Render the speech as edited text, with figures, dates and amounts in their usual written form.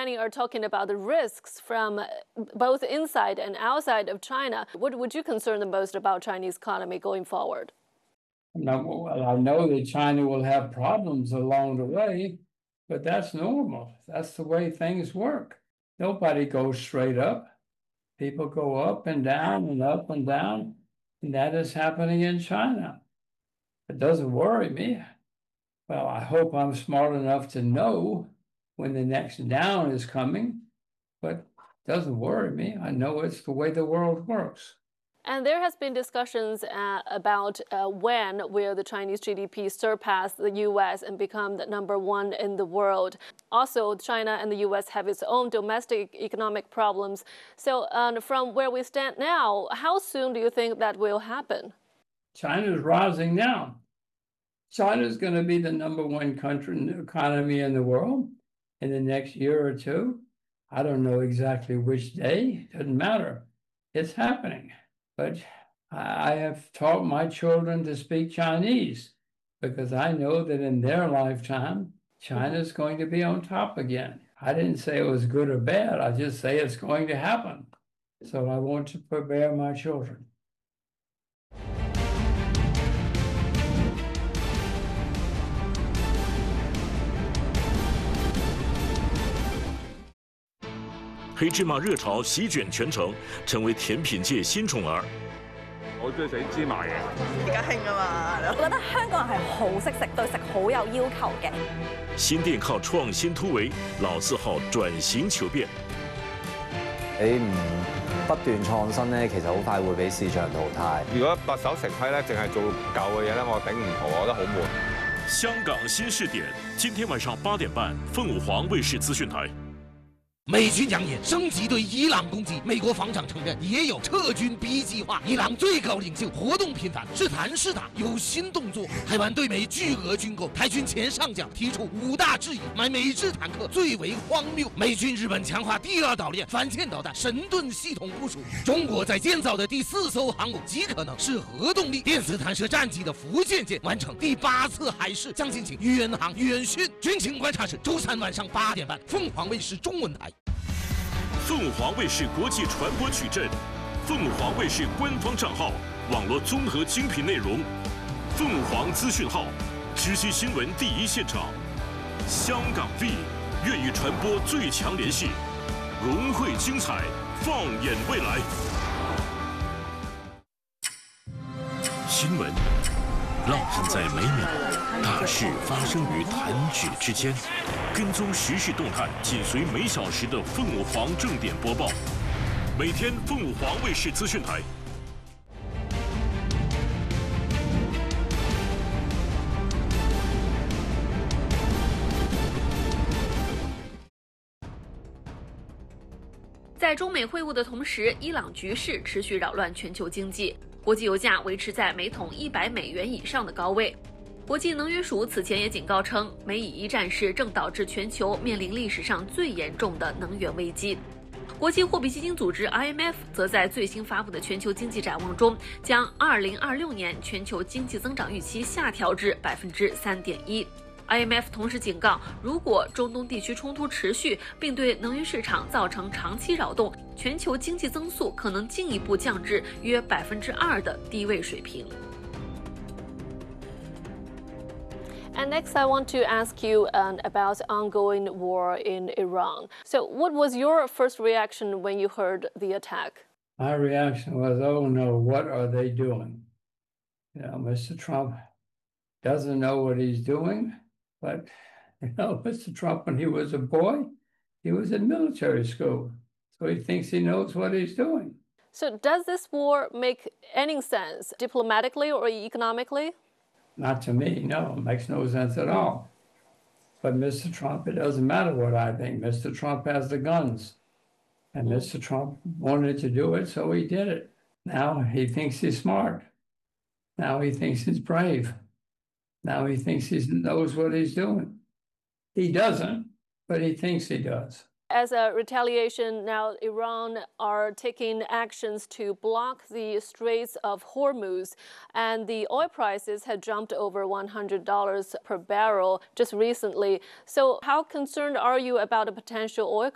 many are talking about the risks from both inside and outside of China. What would you concern the most about Chinese economy going forward? Now, well, I know that China will have problems along the way, but that's normal. That's the way things work. Nobody goes straight up. People go up and down and up and down, and that is happening in China. It doesn't worry me. Well, I hope I'm smart enough to know when the next down is coming, but it doesn't worry me. I know it's the way the world works. And there has been discussions about when will the Chinese GDP surpass the U.S. and become the #1 in the world. Also, China and the U.S. have its own domestic economic problems. So from where we stand now, how soon do you think that will happen? China is rising now. China is going to be the #1 country economy in the world in the next year or two. I don't know exactly which day. Doesn't matter. It's happening. But I have taught my children to speak Chinese because I know that in their lifetime, China is going to be on top again. I didn't say it was good or bad. I just say it's going to happen. So I want to prepare my children. 黑芝麻热潮席卷全城，成为甜品界新宠儿。 我中意食芝麻嘢。 而家興啊嘛，我覺得香港人係好識食，對食好有要求嘅。 新店靠創新突圍，老字號轉型求變。 你唔不斷創新咧，其實好快會俾市場淘汰。 如果特首食批咧，淨係做舊嘅嘢咧，我頂唔住，我覺得好悶。 香港新視點，今天晚上8點半，鳳舞凰衛視資訊台。 美军扬言升级对伊朗攻击，美国防长承认也有撤军 B 计划。伊朗最高领袖活动频繁，是谈是打，有新动作。台湾对美巨额军购，台军前上将提出5大质疑，买美制坦克最为荒谬。美军日本强化第2岛链反舰导弹神盾系统部署，中国在建造的第4艘航母极可能是核动力电磁弹射战机的福建舰完成第8次海试，将进行远航远训。军情观察室周3晚上8点半，凤凰卫视中文台。 凤舞凰卫视国际传播矩阵，凤舞凰卫视官方账号，网络综合精品内容，凤舞凰资讯号，直击新闻第一现场。香港 V 愿意传播最强联系，融汇精彩，放眼未来。新闻烙印在每秒，大事发生于弹指之间。 跟踪时事动态，紧随每小时的凤舞凰正点播报。每天凤舞凰卫视资讯台。 在中美会晤的同时，伊朗局势持续扰乱全球经济，国际油价维持在每桶100美元以上的高位。 国际能源署此前也警告称，美以一战事正导致全球面临历史上最严重的能源危机。国际货币基金组织 IMF 则在最新发布的全球经济展望中，将2026年全球经济增长预期下调至3.1%。IMF 同时警告，如果中东地区冲突持续，并对能源市场造成长期扰动，全球经济增速可能进一步降至约2%的低位水平。 And next, I want to ask you about ongoing war in Iran. So, what was your first reaction when you heard the attack? My reaction was, oh no, what are they doing? You know, Mr. Trump doesn't know what he's doing, but, you know, Mr. Trump, when he was a boy, he was in military school. So he thinks he knows what he's doing. So, does this war make any sense diplomatically or economically? Not to me, no, it makes no sense at all. But Mr. Trump, it doesn't matter what I think. Mr. Trump has the guns. And Mr. Trump wanted to do it, so he did it. Now he thinks he's smart. Now he thinks he's brave. Now he thinks he knows what he's doing. He doesn't, but he thinks he does. As a retaliation, now Iran are taking actions to block the Straits of Hormuz, and the oil prices had jumped over $100 per barrel just recently. So how concerned are you about a potential oil